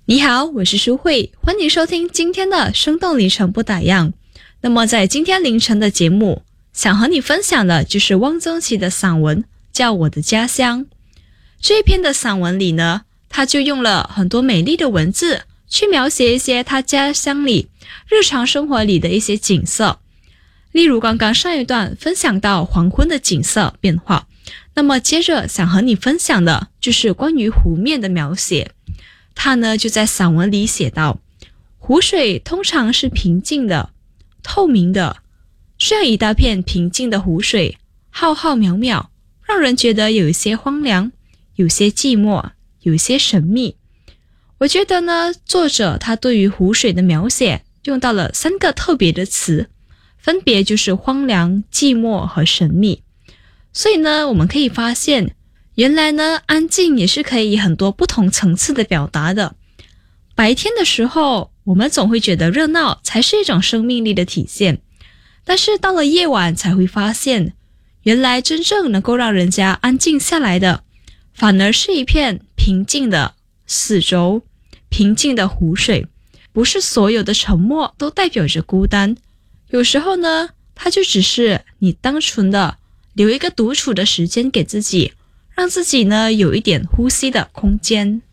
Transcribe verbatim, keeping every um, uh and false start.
你好，我是舒慧，欢迎收听今天的生动凌晨不打烊。那么在今天凌晨的节目，想和你分享的就是汪曾祺的散文叫《我的家乡》。这一篇的散文里呢，他就用了很多美丽的文字去描写一些他家乡里日常生活里的一些景色。例如刚刚上一段分享到黄昏的景色变化，那么接着想和你分享的就是关于湖面的描写。他呢就在散文里写道，湖水通常是平静的、透明的，这样一大片平静的湖水，浩浩渺渺，让人觉得有一些荒凉，有些寂寞，有些神秘。我觉得呢，作者他对于湖水的描写用到了三个特别的词，分别就是荒凉、寂寞和神秘。所以呢，我们可以发现，原来呢，安静也是可以很多不同层次的表达的。白天的时候，我们总会觉得热闹才是一种生命力的体现，但是到了夜晚才会发现，原来真正能够让人家安静下来的，反而是一片平静的四周，平静的湖水。不是所有的沉默都代表着孤单，有时候呢，它就只是你单纯的留一个独处的时间给自己，让自己呢有一点呼吸的空间。